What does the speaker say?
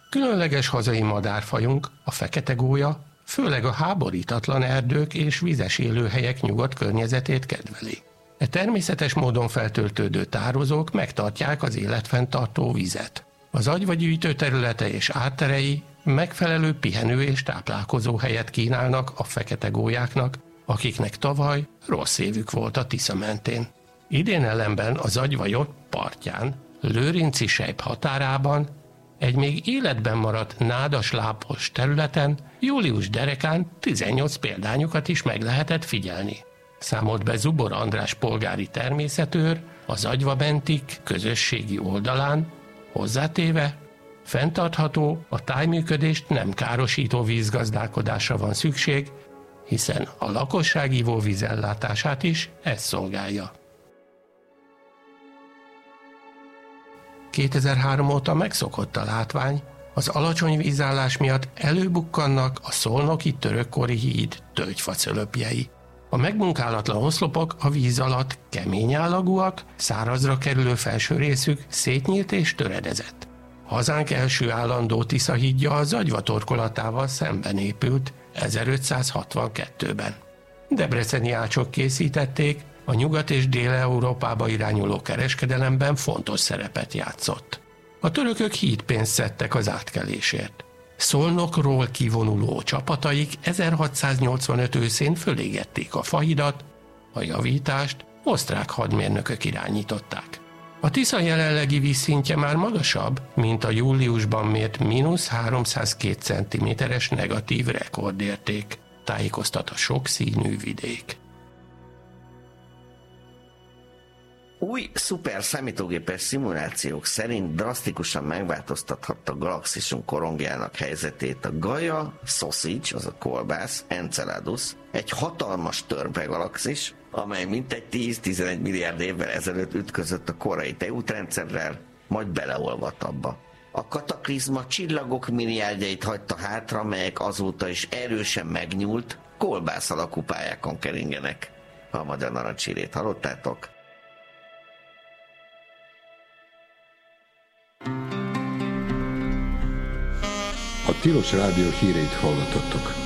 Különleges hazai madárfajunk, a fekete gólya, főleg a háborítatlan erdők és vizes élőhelyek nyugodt környezetét kedveli. Természetes módon feltöltődő tározók megtartják az életfenntartó vizet. Az agyva gyűjtő területe és átterei megfelelő pihenő és táplálkozó helyet kínálnak a fekete gólyáknak, akiknek tavaly rossz évük volt a Tisza mentén. Idén ellenben az Agyva-Jott partján, Lőrinci sejp határában, egy még életben maradt nádas lápos területen július derekán 18 példányokat is meg lehetett figyelni. Számolt be Zubor András polgári természetőr az Agyva-Bentik közösségi oldalán, hozzátéve, fenntartható, a tájműködést nem károsító vízgazdálkodásra van szükség, hiszen a lakosság ivóvízellátását is ez szolgálja. 2003 óta megszokott a látvány, az alacsony vízállás miatt előbukkannak a szolnoki törökkori híd tölgyfacölöpjei. A megmunkálatlan oszlopok a víz alatt kemény állagúak, szárazra kerülő felső részük szétnyílt és töredezett. Hazánk első állandó Tisza-hídja az Agyva torkolatával szemben épült 1562-ben. Debreceni ácsok készítették, a Nyugat- és Dél-Európába irányuló kereskedelemben fontos szerepet játszott. A törökök hídpénzt szedtek az átkelésért. Szolnokról kivonuló csapataik 1685 őszén fölégették a fahidat, a javítást osztrák hadmérnökök irányították. A Tisza jelenlegi vízszintje már magasabb, mint a júliusban mért -302 cm-es negatív rekordérték, tájékoztat a sokszínű vidék. Új szuper számítógépes szimulációk szerint drasztikusan megváltoztathatta galaxisunk korongjának helyzetét a Gaia Sausage, az a kolbász, Enceladus, egy hatalmas törpe galaxis, amely mintegy 10-11 milliárd évvel ezelőtt ütközött a korai tejútrendszerrel, majd beleolvadt abba. A kataklizma csillagok milliárdjait hagyta hátra, melyek azóta is erősen megnyúlt, kolbász alakú pályákon keringenek. A Magyar Narancshírét hallottátok? A Tilos Rádió híreit hallgatottok.